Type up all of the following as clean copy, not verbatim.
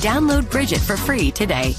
Download Bridget for free today.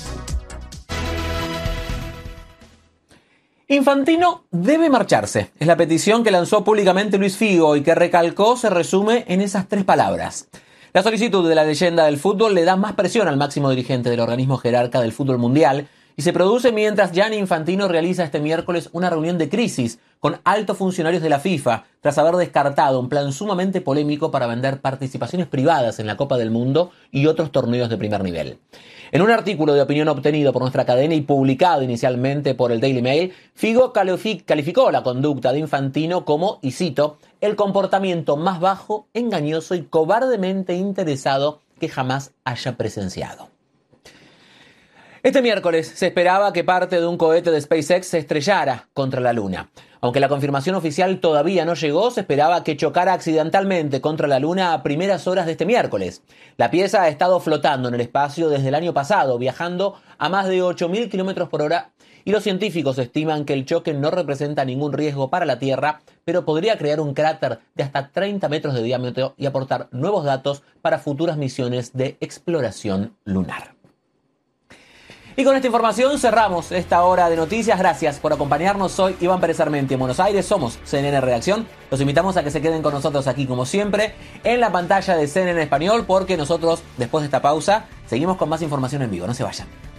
Infantino debe marcharse. Es la petición que lanzó públicamente Luis Figo y que recalcó se resume en esas 3 palabras. La solicitud de la leyenda del fútbol le da más presión al máximo dirigente del organismo jerarca del fútbol mundial y se produce mientras Gianni Infantino realiza este miércoles una reunión de crisis con altos funcionarios de la FIFA tras haber descartado un plan sumamente polémico para vender participaciones privadas en la Copa del Mundo y otros torneos de primer nivel. En un artículo de opinión obtenido por nuestra cadena y publicado inicialmente por el Daily Mail, Figo calificó la conducta de Infantino como, y cito, el comportamiento más bajo, engañoso y cobardemente interesado que jamás haya presenciado. Este miércoles se esperaba que parte de un cohete de SpaceX se estrellara contra la Luna. Aunque la confirmación oficial todavía no llegó, se esperaba que chocara accidentalmente contra la Luna a primeras horas de este miércoles. La pieza ha estado flotando en el espacio desde el año pasado, viajando a más de 8.000 km por hora, y los científicos estiman que el choque no representa ningún riesgo para la Tierra, pero podría crear un cráter de hasta 30 metros de diámetro y aportar nuevos datos para futuras misiones de exploración lunar. Y con esta información cerramos esta hora de noticias. Gracias por acompañarnos. Soy Iván Pérez Armenti en Buenos Aires. Somos CNN Redacción. Los invitamos a que se queden con nosotros aquí, como siempre, en la pantalla de CNN Español, porque nosotros, después de esta pausa, seguimos con más información en vivo. No se vayan.